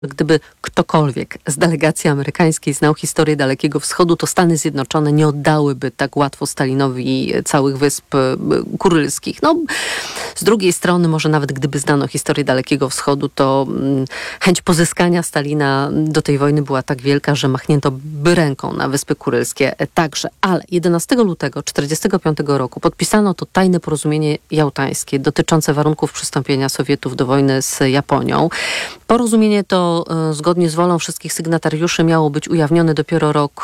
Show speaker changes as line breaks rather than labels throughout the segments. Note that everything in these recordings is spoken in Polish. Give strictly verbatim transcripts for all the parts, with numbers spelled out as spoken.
Gdyby ktokolwiek z delegacji amerykańskiej znał historię Dalekiego Wschodu, to Stany Zjednoczone nie oddałyby tak łatwo Stalinowi całych Wysp Kurylskich. No, z drugiej strony, może nawet gdyby znano historię Dalekiego Wschodu, to mm, chęć pozyskania Stalina do tej wojny była tak wielka, że machnięto by ręką na Wyspy Kurylskie także. Ale jedenastego lutego tysiąc dziewięćset czterdziestego piątego roku podpisano to tajne porozumienie jałtańskie dotyczące warunków przystąpienia Sowietów do wojny z Japonią. Porozumienie to zgodnie z wolą wszystkich sygnatariuszy miało być ujawnione dopiero rok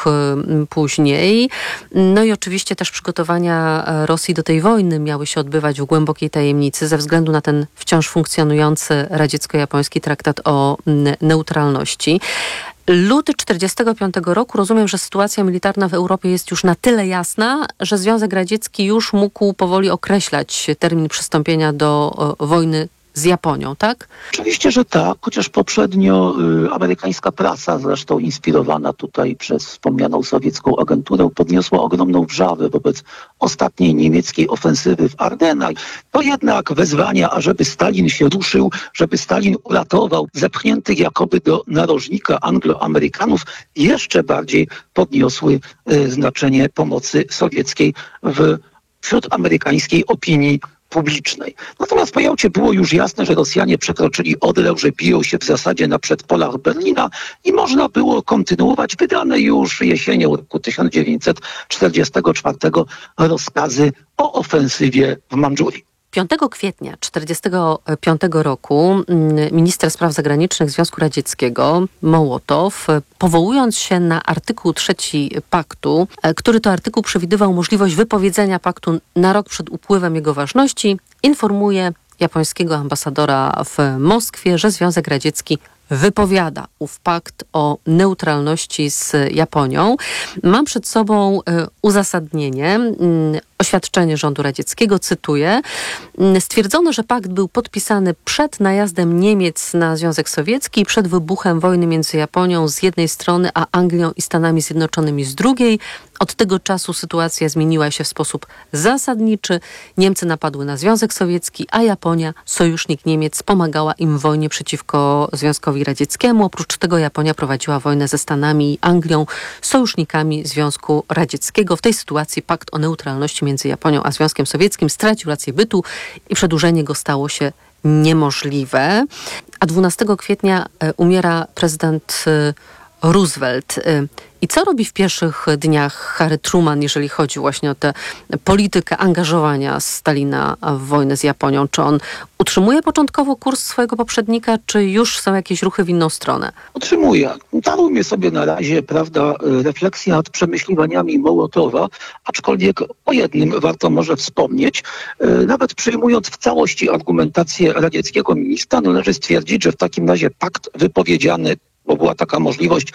później. No i oczywiście też przygotowania Rosji do tej wojny miały się odbywać w głębokiej tajemnicy ze względu na ten wciąż funkcjonujący radziecko-japoński traktat o neutralności. Luty tysiąc dziewięćset czterdziestego piątego roku, rozumiem, że sytuacja militarna w Europie jest już na tyle jasna, że Związek Radziecki już mógł powoli określać termin przystąpienia do wojny z Japonią, tak?
Oczywiście, że tak, chociaż poprzednio y, amerykańska prasa, zresztą inspirowana tutaj przez wspomnianą sowiecką agenturę, podniosła ogromną wrzawę wobec ostatniej niemieckiej ofensywy w Ardennach. To jednak wezwania, ażeby Stalin się ruszył, żeby Stalin uratował zepchniętych jakoby do narożnika Anglo-Amerykanów, jeszcze bardziej podniosły y, znaczenie pomocy sowieckiej w, wśród amerykańskiej opinii publicznej. Natomiast po Jałcie było już jasne, że Rosjanie przekroczyli Odrę, że biją się w zasadzie na przedpolach Berlina i można było kontynuować wydane już jesienią roku tysiąc dziewięćset czterdziestego czwartego rozkazy o ofensywie w Mandżurii.
piątego kwietnia tysiąc dziewięćset czterdziestego piątego roku minister spraw zagranicznych Związku Radzieckiego Mołotow, powołując się na artykuł trzeci paktu, który to artykuł przewidywał możliwość wypowiedzenia paktu na rok przed upływem jego ważności, informuje japońskiego ambasadora w Moskwie, że Związek Radziecki wypowiada ów pakt o neutralności z Japonią. Mam przed sobą uzasadnienie, oświadczenie rządu radzieckiego, cytuję. Stwierdzono, że pakt był podpisany przed najazdem Niemiec na Związek Sowiecki i przed wybuchem wojny między Japonią z jednej strony, a Anglią i Stanami Zjednoczonymi z drugiej. Od tego czasu sytuacja zmieniła się w sposób zasadniczy. Niemcy napadły na Związek Sowiecki, a Japonia, sojusznik Niemiec, pomagała im w wojnie przeciwko Związkowi Radzieckiemu. Oprócz tego Japonia prowadziła wojnę ze Stanami i Anglią, sojusznikami Związku Radzieckiego. W tej sytuacji pakt o neutralności między Japonią a Związkiem Sowieckim stracił rację bytu i przedłużenie go stało się niemożliwe. A dwunastego kwietnia umiera prezydent Roosevelt. I co robi w pierwszych dniach Harry Truman, jeżeli chodzi właśnie o tę politykę angażowania Stalina w wojnę z Japonią? Czy on utrzymuje początkowo kurs swojego poprzednika, czy już są jakieś ruchy w inną stronę?
Utrzymuje. Darujmy sobie na razie, prawda, refleksję nad przemyśliwaniami Mołotowa, aczkolwiek o jednym warto może wspomnieć. Nawet przyjmując w całości argumentację radzieckiego ministra, należy stwierdzić, że w takim razie pakt wypowiedziany, bo była taka możliwość,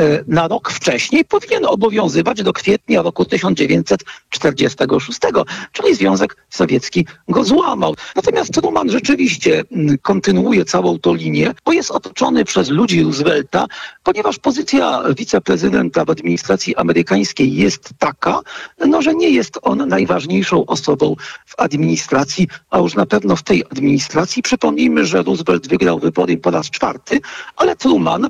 na rok wcześniej powinien obowiązywać do kwietnia roku tysiąc dziewięćset czterdziestego szóstego, czyli Związek Sowiecki go złamał. Natomiast Truman rzeczywiście kontynuuje całą tą linię, bo jest otoczony przez ludzi Roosevelta, ponieważ pozycja wiceprezydenta w administracji amerykańskiej jest taka, no, że nie jest on najważniejszą osobą w administracji, a już na pewno w tej administracji. Przypomnijmy, że Roosevelt wygrał wybory po raz czwarty, ale Truman,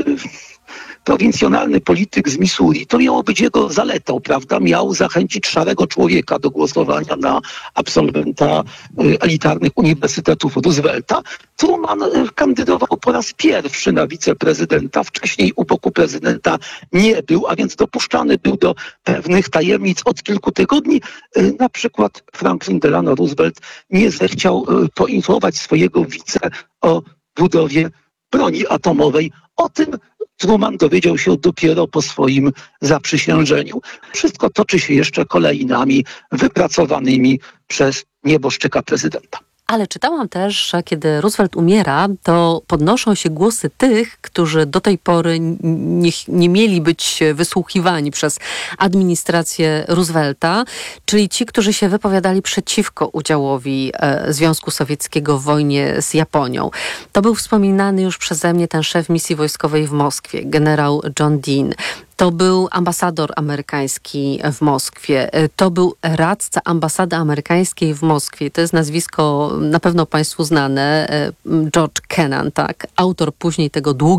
prowincjonalny polityk z Missouri, to miało być jego zaletą, prawda? Miał zachęcić szarego człowieka do głosowania na absolwenta elitarnych uniwersytetów Roosevelta. Truman kandydował po raz pierwszy na wiceprezydenta. Wcześniej u boku prezydenta nie był, a więc dopuszczany był do pewnych tajemnic od kilku tygodni. Na przykład Franklin Delano Roosevelt nie zechciał poinformować swojego wice o budowie broni atomowej. O tym Truman dowiedział się dopiero po swoim zaprzysiężeniu. Wszystko toczy się jeszcze kolejnami wypracowanymi przez nieboszczyka prezydenta.
Ale czytałam też, że kiedy Roosevelt umiera, to podnoszą się głosy tych, którzy do tej pory nie, nie mieli być wysłuchiwani przez administrację Roosevelta, czyli ci, którzy się wypowiadali przeciwko udziałowi e, Związku Sowieckiego w wojnie z Japonią. To był wspominany już przeze mnie ten szef misji wojskowej w Moskwie, generał John Dean. To był ambasador amerykański w Moskwie. To był radca ambasady amerykańskiej w Moskwie. To jest nazwisko na pewno Państwu znane. George Kennan, tak? Autor później tego długiego